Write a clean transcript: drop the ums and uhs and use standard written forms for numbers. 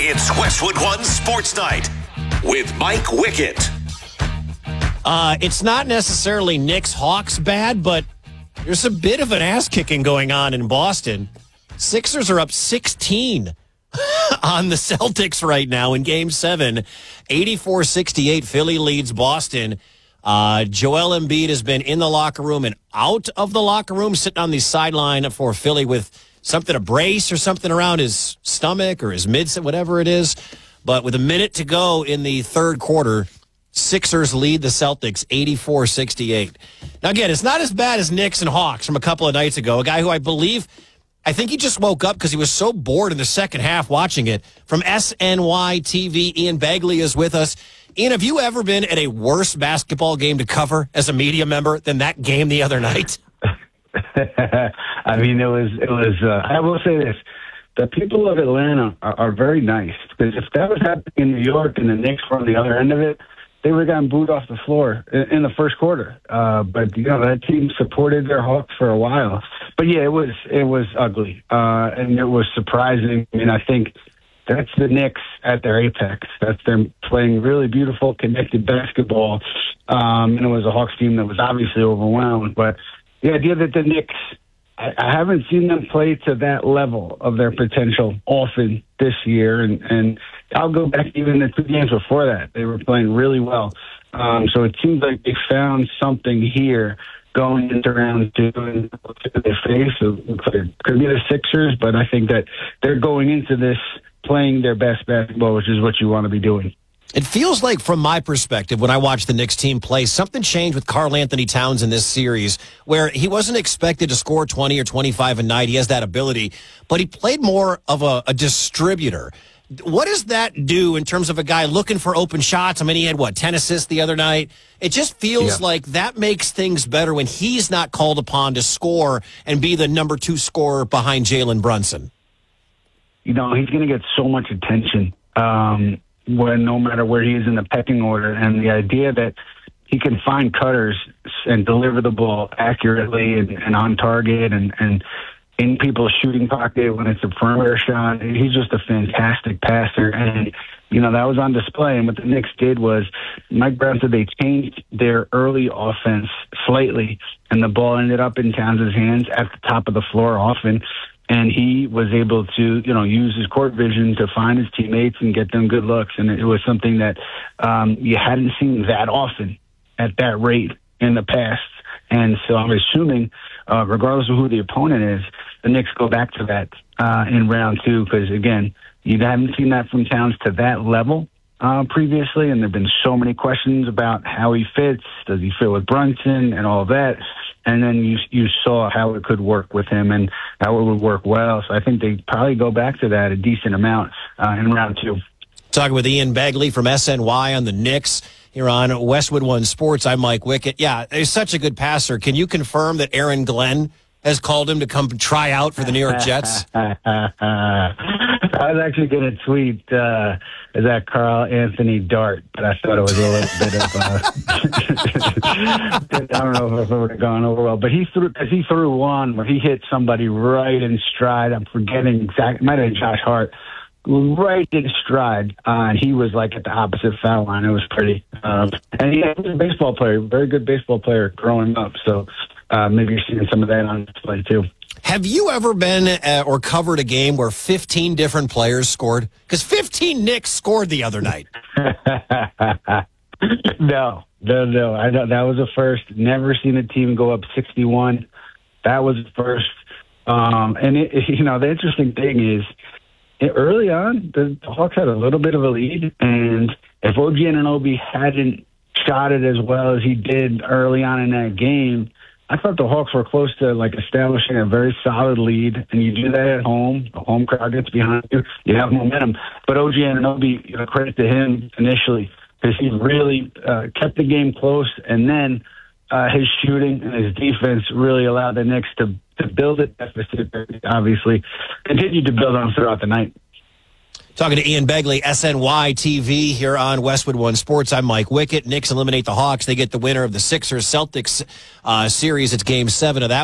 It's Westwood One Sports Night with Mike Wickett. It's not necessarily Knicks-Hawks bad, but there's a bit of an ass-kicking going on in Boston. Sixers are up 16 on the Celtics right now in Game 7. 84-68, Philly leads Boston. Joel Embiid has been in the locker room and out of the locker room, sitting on the sideline for Philly with something, a brace or something around his stomach or his mid, whatever it is. But with a minute to go in the third quarter, Sixers lead the Celtics 84-68. Now, again, it's not as bad as Knicks and Hawks from a couple of nights ago. A guy who I think he just woke up because he was so bored in the second half watching it. From SNY TV, Ian Begley is with us. Ian, have you ever been at a worse basketball game to cover as a media member than that game the other night? I mean, it was. I will say this: the people of Atlanta are very nice, because if that was happening in New York and the Knicks were on the other end of it, they would have gotten booed off the floor in the first quarter. But that team supported their Hawks for a while. But yeah, it was ugly, and it was surprising. I mean, I think that's the Knicks at their apex. That's them playing really beautiful, connected basketball. And it was a Hawks team that was obviously overwhelmed. But the idea that the Knicks, I haven't seen them play to that level of their potential often this year. And I'll go back even the 2 games before that. They were playing really well. So it seems like they found something here going into round 2 and their face. It could be the Sixers, but I think that they're going into this playing their best basketball, which is what you want to be doing. It feels like, from my perspective, when I watch the Knicks team play, something changed with Karl Anthony Towns in this series, where he wasn't expected to score 20 or 25 a night. He has that ability, but he played more of a distributor. What does that do in terms of a guy looking for open shots? I mean, he had, 10 assists the other night? It just feels like that makes things better when he's not called upon to score and be the number 2 scorer behind Jalen Brunson. He's going to get so much attention no matter where he is in the pecking order. And the idea that he can find cutters and deliver the ball accurately and on target and in people's shooting pocket when it's a perimeter shot, he's just a fantastic passer. And, that was on display. And what the Knicks did was, Mike Brown said they changed their early offense slightly, and the ball ended up in Towns' hands at the top of the floor often. And he was able to, use his court vision to find his teammates and get them good looks. And it was something that you hadn't seen that often at that rate in the past. And so I'm assuming, regardless of who the opponent is, the Knicks go back to that in round 2, because, again, you haven't seen that from Towns to that level previously. And there have been so many questions about how he fits. Does he fit with Brunson and all of that? And then you saw how it could work with him and how it would work well. So I think they probably go back to that a decent amount in round 2. Talking with Ian Begley from SNY on the Knicks here on Westwood One Sports. I'm Mike Wickett. Yeah, he's such a good passer. Can you confirm that Aaron Glenn has called him to come try out for the New York Jets? I was actually going to tweet that Karl Anthony Dart, but I thought it was a little bit of I don't know if it would have gone over well. But he threw one where he hit somebody right in stride. I'm forgetting exactly. It might have been Josh Hart. Right in stride, and he was like at the opposite foul line. It was pretty. And he was a baseball player, very good baseball player growing up. So maybe you're seeing some of that on display too. Have you ever been or covered a game where 15 different players scored? Because 15 Knicks scored the other night. No. I don't, that was a first. Never seen a team go up 61. That was a first. And the interesting thing is, early on, the Hawks had a little bit of a lead, and if OG Anunoby hadn't shot it as well as he did early on in that game, I thought the Hawks were close to establishing a very solid lead. And you do that at home, the home crowd gets behind you, you have momentum. But OG Anunoby, credit to him initially, because he really kept the game close, and then his shooting and his defense really allowed the Knicks to build a deficit, obviously, continued to build on throughout the night. Talking to Ian Begley, SNY TV here on Westwood One Sports. I'm Mike Wickett. Knicks eliminate the Hawks. They get the winner of the Sixers-Celtics series. It's Game 7 of that.